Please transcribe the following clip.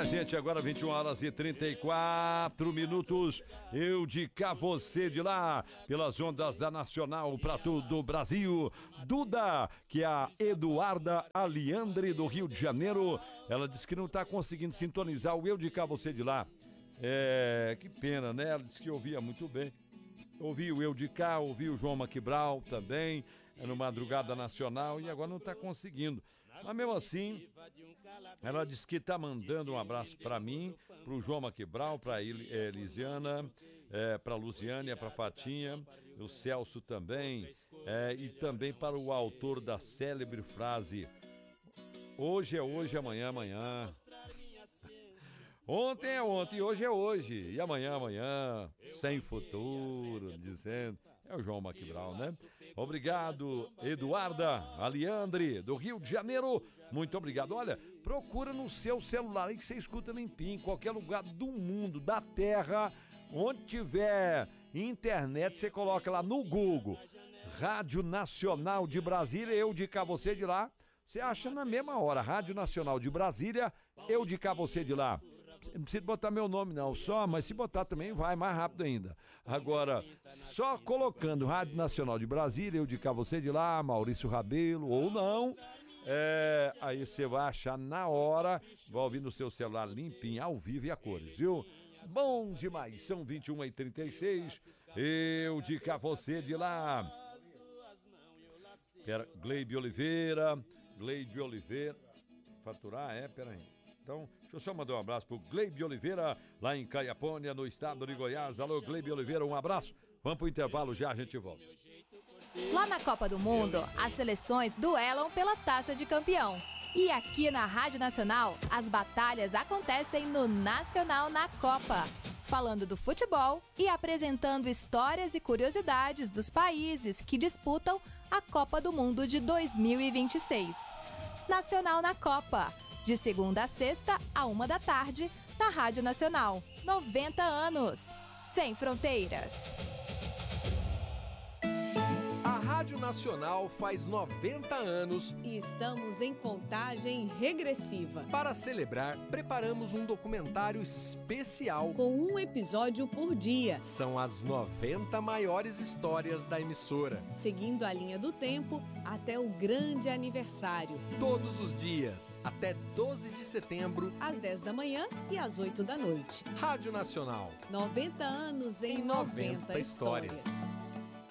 minha gente, agora 21 horas e 34 minutos. Eu de cá, você de lá, pelas ondas da Nacional para todo o Brasil. Duda, que é a Eduarda Aliandre do Rio de Janeiro. Ela disse que não está conseguindo sintonizar o Eu de cá, você de lá. Que pena, né? Ela disse que ouvia muito bem. Ouvi o Eu de cá, ouvi o João Maquibral também, no Madrugada Nacional, e agora não está conseguindo. Mas mesmo assim, ela disse que está mandando um abraço para mim, para o João Maquibral, para a Elisiana, para a Luziânia, para a Fatinha, o Celso também, e também para o autor da célebre frase: hoje é hoje, amanhã é amanhã. Ontem é ontem, hoje é hoje, e amanhã é amanhã, sem futuro, dizendo. É o João Maquibral, né? Obrigado, Eduarda Aliandre, do Rio de Janeiro. Muito obrigado. Olha, procura no seu celular aí que você escuta limpinho, em qualquer lugar do mundo, da terra, onde tiver internet, você coloca lá no Google, Rádio Nacional de Brasília, Eu de cá, você de lá. Você acha na mesma hora, Rádio Nacional de Brasília, Eu de cá, você de lá. Não precisa botar meu nome não, mas se botar também vai mais rápido ainda. Agora, só colocando Rádio Nacional de Brasília, Eu de cá, você de lá, Maurício Rabelo, ou não, aí você vai achar na hora, vai ouvir no seu celular limpinho, ao vivo e a cores, viu? Bom demais, são 21h36, Eu de cá, você de lá. Gleibe Oliveira, faturar, peraí. Então, deixa eu só mandar um abraço pro Gleibe Oliveira, lá em Caiapônia, no estado de Goiás. Alô, Gleibe Oliveira, um abraço. Vamos pro intervalo já, a gente volta. Lá na Copa do Mundo, as seleções duelam pela Taça de Campeão. E aqui na Rádio Nacional, as batalhas acontecem no Nacional na Copa. Falando do futebol e apresentando histórias e curiosidades dos países que disputam a Copa do Mundo de 2026. Nacional na Copa, de segunda a sexta, à 13h, na Rádio Nacional. 90 anos, sem fronteiras. A Rádio Nacional faz 90 anos e estamos em contagem regressiva. Para celebrar, preparamos um documentário especial com um episódio por dia. São as 90 maiores histórias da emissora, seguindo a linha do tempo até o grande aniversário. Todos os dias, até 12 de setembro, às 10 da manhã e às 8 da noite. Rádio Nacional. 90 anos em 90 histórias.